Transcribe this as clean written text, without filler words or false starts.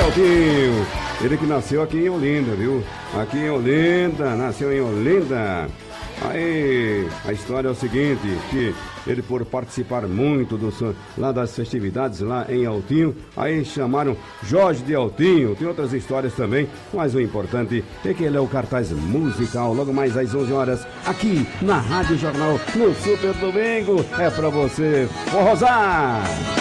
Altinho. Ele que nasceu aqui em Olinda, viu? Aqui em Olinda, nasceu em Olinda. Aí, a história é o seguinte, que ele por participar muito lá das festividades lá em Altinho, aí chamaram Jorge de Altinho. Tem outras histórias também, mas o importante é que ele é o cartaz musical. Logo mais às 11 horas, aqui na Rádio Jornal, no Super Domingo, é pra você forrosar.